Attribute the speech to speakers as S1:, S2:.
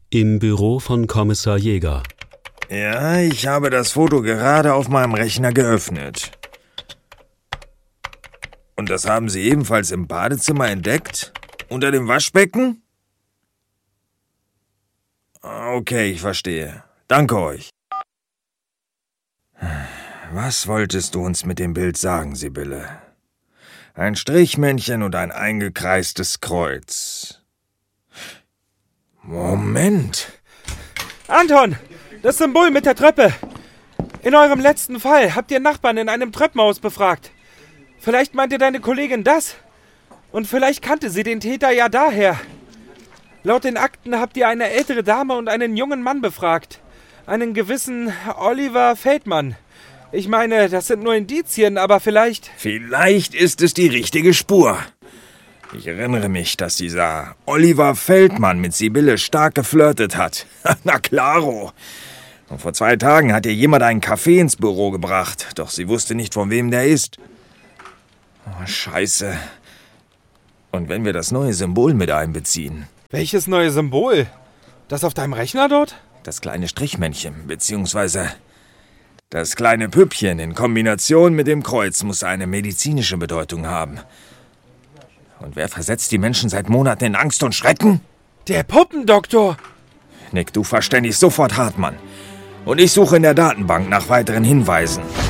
S1: Im Büro von Kommissar Jäger.
S2: Ja, ich habe das Foto gerade auf meinem Rechner geöffnet. Und das haben Sie ebenfalls im Badezimmer entdeckt? Unter dem Waschbecken? Okay, ich verstehe. Danke euch. Was wolltest du uns mit dem Bild sagen, Sibylle? Ein Strichmännchen und ein eingekreistes Kreuz. Moment.
S3: Anton, das Symbol mit der Treppe. In eurem letzten Fall habt ihr Nachbarn in einem Treppenhaus befragt. Vielleicht meinte deine Kollegin das? Und vielleicht kannte sie den Täter ja daher. Laut den Akten habt ihr eine ältere Dame und einen jungen Mann befragt. Einen gewissen Oliver Feldmann. Ich meine, das sind nur Indizien, aber vielleicht...
S2: Vielleicht ist es die richtige Spur. Ich erinnere mich, dass dieser Oliver Feldmann mit Sibylle stark geflirtet hat. Na klaro. Und vor 2 Tagen hat ihr jemand einen Kaffee ins Büro gebracht, doch sie wusste nicht, von wem der ist. Oh, Scheiße. Und wenn wir das neue Symbol mit einbeziehen?
S3: Welches neue Symbol? Das auf deinem Rechner dort?
S2: Das kleine Strichmännchen, beziehungsweise das kleine Püppchen in Kombination mit dem Kreuz muss eine medizinische Bedeutung haben. Und wer versetzt die Menschen seit Monaten in Angst und Schrecken?
S3: Der Puppendoktor!
S2: Nick, du verständigst sofort Hartmann. Und ich suche in der Datenbank nach weiteren Hinweisen.